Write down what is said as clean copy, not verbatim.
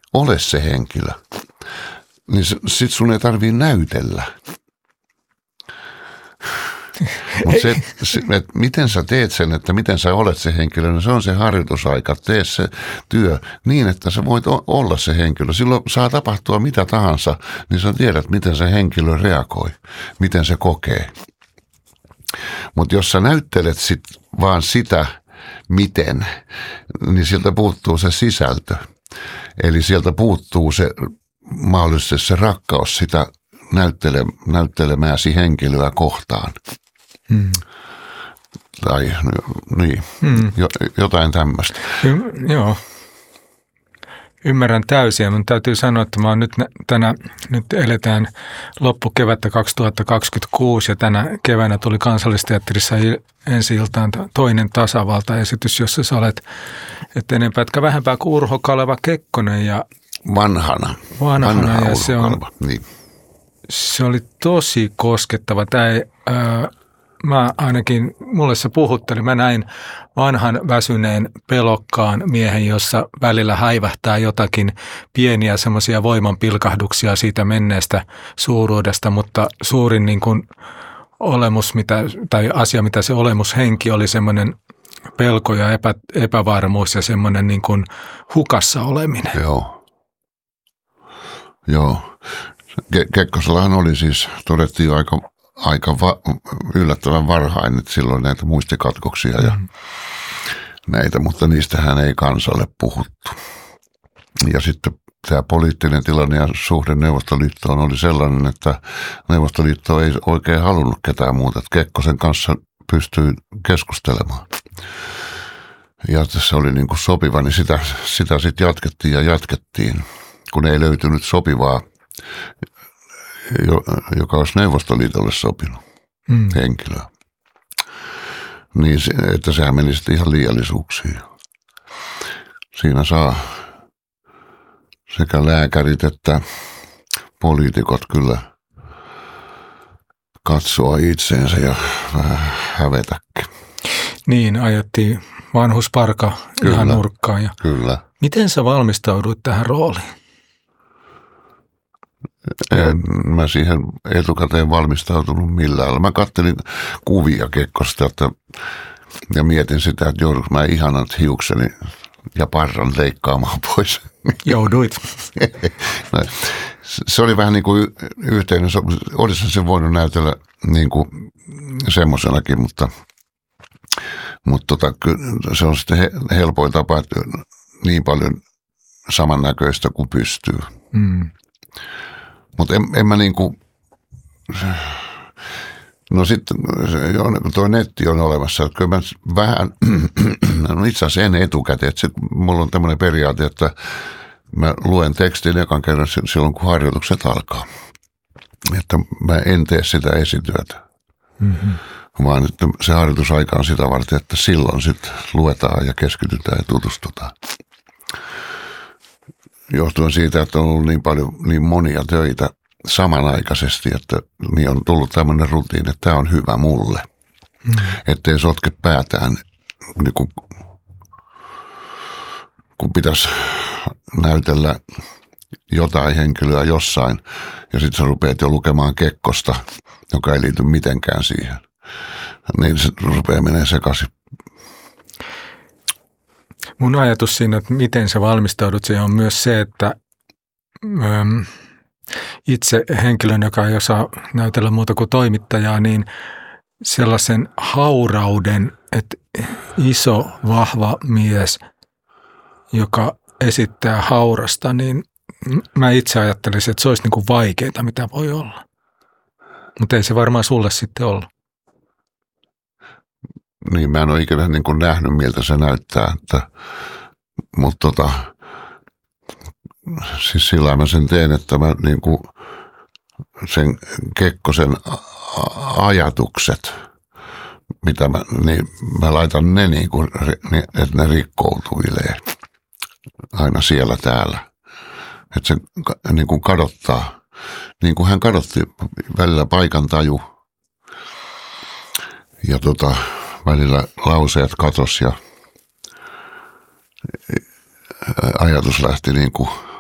ole se henkilö, niin sit sun ei tarvii näytellä. Mutta että miten sä teet sen, että miten sä olet se henkilö, niin se on se harjoitusaika. Tee se työ niin, että sä voit olla se henkilö. Silloin saa tapahtua mitä tahansa, niin sä tiedät, miten se henkilö reagoi, miten se kokee. Mutta jos sä näyttelet vaan sitä, miten, niin sieltä puuttuu se sisältö. Eli sieltä puuttuu se mahdollisesti se rakkaus sitä näyttelemääsi henkilöä kohtaan. Tai niin, jotain tämmöistä. Joo. Ymmärrän täysin. Mun täytyy sanoa, että mä oon nyt eletään loppukevättä 2026 ja tänä keväänä tuli Kansallisteatterissa ensi-iltaan toinen tasavaltaesitys, jossa sä olet enempää etkä vähempää kuin Urho Kaleva Kekkonen ja Vanhana ja se on niin. Se oli tosi koskettava. Mä ainakin, mulle se puhutteli. Mä näin vanhan väsyneen pelokkaan miehen, jossa välillä häivähtää jotakin pieniä semmoisia voimanpilkahduksia siitä menneestä suuruudesta, mutta suurin niin kuin olemus, tai asia, mitä se olemushenki oli semmoinen pelko ja epävarmuus ja semmoinen niin kuin hukassa oleminen. Joo. Kekkosellahan oli siis, todettiin jo aika yllättävän varhain, että silloin näitä muistikatkoksia ja näitä, mutta niistähän ei kansalle puhuttu. Ja sitten tämä poliittinen tilanne ja suhde Neuvostoliittoon oli sellainen, että Neuvostoliitto ei oikein halunnut ketään muuta, että Kekkosen kanssa pystyi keskustelemaan. Ja se oli niin kuin sopiva, niin sitä sitten jatkettiin, kun ei löytynyt sopivaa, joka olisi Neuvostoliitolle sopinut henkilöä. Niin, että sehän meni sitten ihan liiallisuuksiin. Siinä saa sekä lääkärit että poliitikot kyllä katsoa itseensä ja vähän hävetäkin. Niin, ajettiin vanhusparka ihan nurkkaan. Ja kyllä. Miten sä valmistauduit tähän rooliin? En mä siihen etukäteen valmistautunut millään. Mä kattelin kuvia Kekkosta ja mietin sitä, että joudunko mä ihanat hiukseni ja parran leikkaamaan pois. Jouduit. No, se oli vähän niin kuin yhteinen, olisi se voinut näytellä niin kuin semmoisenakin, mutta se on sitten helpoin tapa, että niin paljon samannäköistä kuin pystyy. Mutta en mä niinku, no sitten tuo netti on olemassa, että kyllä mä vähän, no itse asiassa en etukäteen, että mulla on tämmöinen periaate, että mä luen tekstin ekan kerran silloin, kun harjoitukset alkaa. Että mä en tee sitä esityötä, vaan että se harjoitusaika on sitä varten, että silloin sitten luetaan ja keskitytään ja tutustutaan. Johtuen siitä, että on ollut niin monia töitä samanaikaisesti, että niin on tullut tämmöinen rutiini, että tämä on hyvä mulle. Ettei sotke päätään, niin kun pitäisi näytellä jotain henkilöä jossain, ja sitten sä rupeat jo lukemaan Kekkosta, joka ei liity mitenkään siihen. Niin se rupeaa menemään sekaisin. Mun ajatus siinä, että miten sä valmistaudut, se on myös se, että itse henkilön, joka ei osaa näytellä muuta kuin toimittajaa, niin sellaisen haurauden, että iso, vahva mies, joka esittää haurasta, niin mä itse ajattelisin, että se olisi niin kuin vaikeaa, mitä voi olla. Mutta ei se varmaan sulle sitten ollut. Niin, mä en ole ikinä niin kuin nähnyt, miltä se näyttää, mutta siis sillä mä sen teen, että mä niin kuin sen Kekkosen ajatukset, mitä mä laitan ne niin kuin, että ne rikkoutuilee aina siellä täällä. Että se niin kuin kadottaa, niin kuin hän kadotti välillä paikan taju ja välillä lauseet katos ja ajatus lähti niin kuin